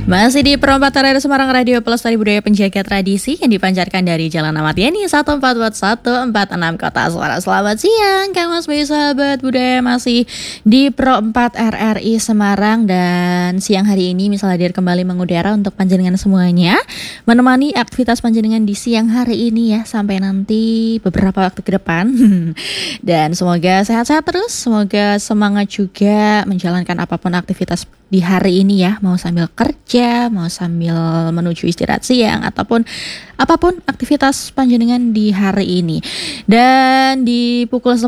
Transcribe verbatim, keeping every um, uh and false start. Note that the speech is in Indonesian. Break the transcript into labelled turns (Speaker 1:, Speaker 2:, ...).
Speaker 1: Masih di Perempatan R R Semarang Radio Pelestari Budaya Penjaga Tradisi yang dipancarkan dari Jalan Ahmad Yani satu empat empat satu empat enam Kota Suara. Selamat siang Kang Mas Bayu, sahabat budaya, masih di Pro empat R R I Semarang, dan siang hari ini misal hadir kembali mengudara untuk panjenengan semuanya, menemani aktivitas panjenengan di siang hari ini ya sampai nanti beberapa waktu ke depan. Dan semoga sehat-sehat terus, semoga semangat juga menjalankan apapun aktivitas di hari ini ya, mau sambil kerja, mau sambil menuju istirahat siang, ataupun apapun aktivitas panjenengan di hari ini. Dan di pukul